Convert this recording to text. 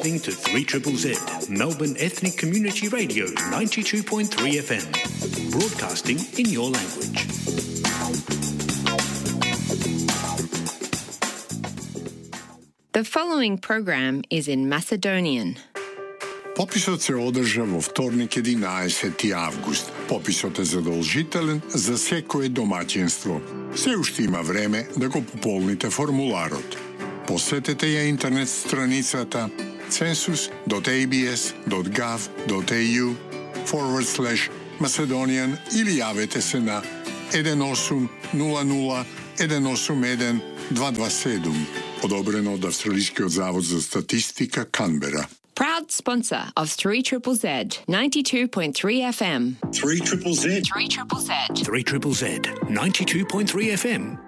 listening to 3ZZZ, Melbourne Ethnic Community Radio 92.3 FM, broadcasting in your language. The following program is in Macedonian. Пописот се одржа во вторник 11 август. Пописот е задолжителен за секое домаќинство. Се уште има време да го пополните формуларот. Посетете ја интернет страницата census.abs.gov.au/Macedonian или јавете се на 1800 181 227, одобрено од Австралискиот завод за статистика Канбера. Proud sponsor of 3ZZZ 92.3 FM. 3ZZZ 92.3 FM.